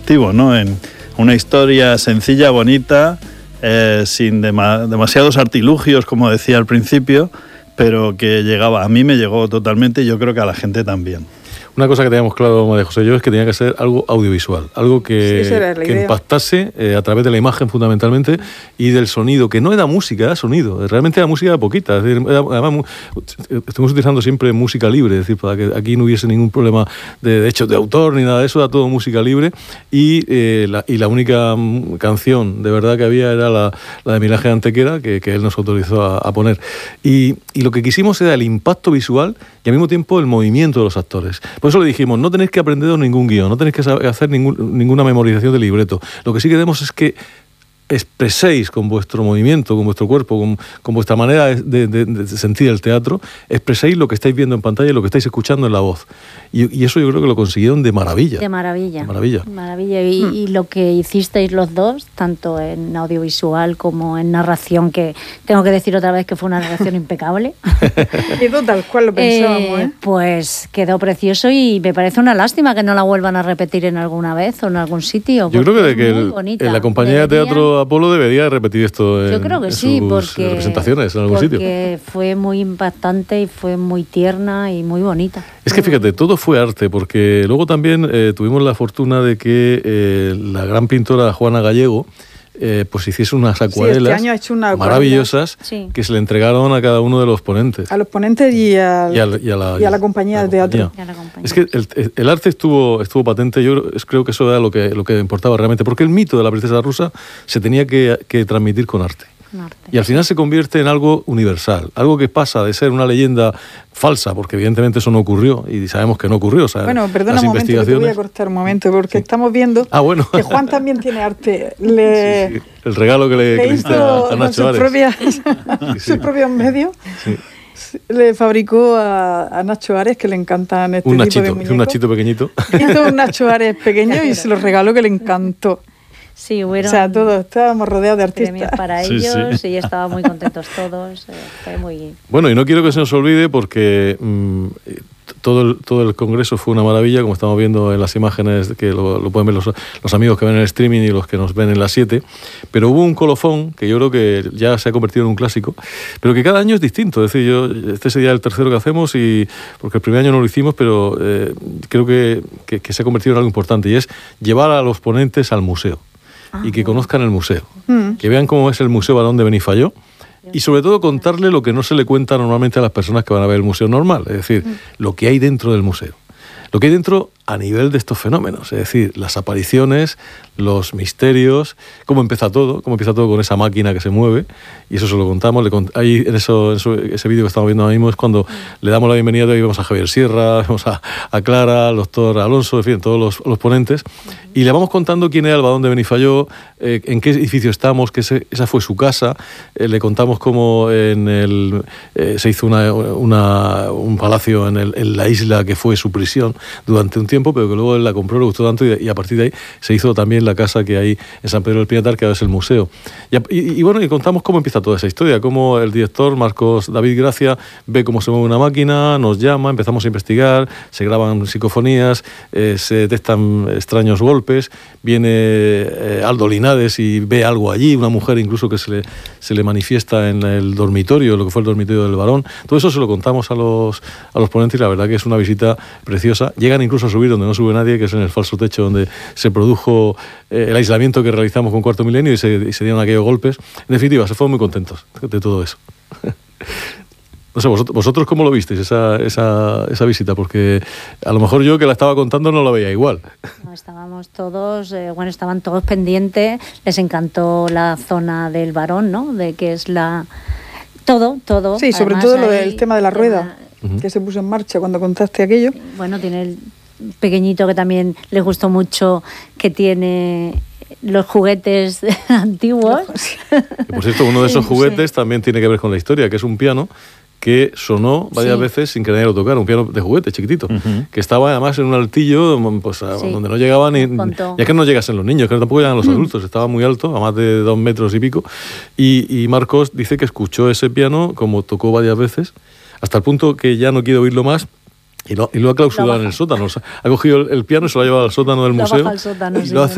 atractivo, ¿no? En una historia sencilla, bonita, sin demasiados artilugios, como decía al principio, pero que a mí me llegó totalmente y yo creo que a la gente también. Una cosa que teníamos claro, María José y yo, es que tenía que ser algo audiovisual, algo que impactase a través de la imagen fundamentalmente y del sonido, que no era música, era sonido, realmente era música poquita. Es decir, además, estuvimos utilizando siempre música libre, es decir, para que aquí no hubiese ningún problema de derechos de autor ni nada de eso, era todo música libre y la única canción de verdad que había era la de Miguel Ángel Antequera, que él nos autorizó a poner. Y lo que quisimos era el impacto visual y al mismo tiempo el movimiento de los actores. Por eso le dijimos, no tenéis que aprenderos ningún guión, no tenéis que hacer ninguna memorización de libreto. Lo que sí queremos es que expreséis con vuestro movimiento, con vuestro cuerpo, con vuestra manera de sentir el teatro, expreséis lo que estáis viendo en pantalla y lo que estáis escuchando en la voz. Y eso yo creo que lo consiguieron de maravilla. De maravilla. De maravilla. Maravilla. Y lo que hicisteis los dos, tanto en audiovisual como en narración, que tengo que decir otra vez que fue una narración impecable. Quedó tal cual lo pensábamos, Pues quedó precioso y me parece una lástima que no la vuelvan a repetir en alguna vez o en algún sitio. Yo creo que en la compañía de teatro Apolo debería repetir esto en, yo creo que en sí, sus representaciones en algún sitio. Porque fue muy impactante y fue muy tierna y muy bonita. Es que fíjate, todo fue arte, porque luego también tuvimos la fortuna de que la gran pintora Juana Gallego pues hiciese unas acuarelas este año ha hecho una maravillosas que se le entregaron a cada uno de los ponentes. A los ponentes y a la compañía de teatro. Es que el arte estuvo patente. Yo creo que eso era lo que importaba realmente, porque el mito de la princesa rusa se tenía que transmitir con arte. Y al final se convierte en algo universal, algo que pasa de ser una leyenda falsa, porque evidentemente eso no ocurrió y sabemos que no ocurrió. O sea, bueno, perdona un momento, que te voy a cortar un momento, porque estamos viendo que Juan también tiene arte. Sí. El regalo que le hiciste a Nacho Ares. Sus propios medios. Sí. Le fabricó a Nacho Ares, que le encantan tipo de muñecos. Un Nachito pequeñito. Hizo un Nacho Ares pequeño y se lo regaló, que le encantó. Sí, hubieron, o sea, todos estábamos rodeados de artistas. Premios para ellos y estaban muy contentos todos. Fue muy... Bueno, y no quiero que se nos olvide porque todo el congreso fue una maravilla, como estamos viendo en las imágenes, que lo pueden ver los amigos que ven en el streaming y los que nos ven en las 7, pero hubo un colofón que yo creo que ya se ha convertido en un clásico, pero que cada año es distinto. Es decir, este sería el tercero que hacemos, porque el primer año no lo hicimos, pero creo que se ha convertido en algo importante, y es llevar a los ponentes al museo. Y que conozcan el museo, que vean cómo es el Museo Barón de Benifayó y sobre todo contarle lo que no se le cuenta normalmente a las personas que van a ver el museo normal, es decir, lo que hay dentro del museo. Lo que hay dentro a nivel de estos fenómenos, es decir, las apariciones, los misterios, cómo empieza todo con esa máquina que se mueve, y eso se lo contamos. Ahí en ese vídeo que estamos viendo ahora mismo es cuando le damos la bienvenida, y vemos a Javier Sierra, vemos a Clara, al doctor Alonso, en fin, todos los ponentes, y le vamos contando quién era el Barón de Benifayó, en qué edificio estamos, que esa fue su casa. Le contamos cómo se hizo un palacio en la isla que fue su prisión durante un tiempo, pero que luego él la compró, le gustó tanto, y a partir de ahí se hizo también la casa que hay en San Pedro del Pinatar, que ahora es el museo. Y bueno, y contamos cómo empieza toda esa historia, cómo el director Marcos David Gracia ve cómo se mueve una máquina, nos llama, empezamos a investigar, se graban psicofonías, se detectan extraños golpes, viene Aldo Linares y ve algo allí, una mujer incluso que se le manifiesta en el dormitorio, lo que fue el dormitorio del Barón. Todo eso se lo contamos a los ponentes, y la verdad que es una visita preciosa. Llegan incluso a subir donde no sube nadie, que es en el falso techo donde se produjo el aislamiento que realizamos con Cuarto Milenio, y se dieron aquellos golpes. En definitiva, se fueron muy contentos de todo eso. No sé, vosotros cómo lo visteis esa visita, porque a lo mejor yo, que la estaba contando, no la veía igual. No, estábamos todos, estaban todos pendientes, les encantó la zona del Barón, ¿no? De que es todo. Sí, sobre además, todo el tema de la rueda, que se puso en marcha cuando contaste aquello. Bueno, tiene el pequeñito que también les gustó mucho, que tiene los juguetes antiguos. Y por cierto, uno de esos juguetes también tiene que ver con la historia, que es un piano que sonó varias veces sin que nadie lo tocara, un piano de juguete chiquitito, que estaba además en un altillo, pues, donde no llegaban ya que no llegasen los niños, que tampoco llegan los adultos, estaba muy alto, a más de 2 metros y pico, y Marcos dice que escuchó ese piano como tocó varias veces, hasta el punto que ya no quiere oírlo más, y lo ha clausurado en el sótano. O sea, ha cogido el piano y se lo ha llevado al sótano del museo, al sótano, y lo hace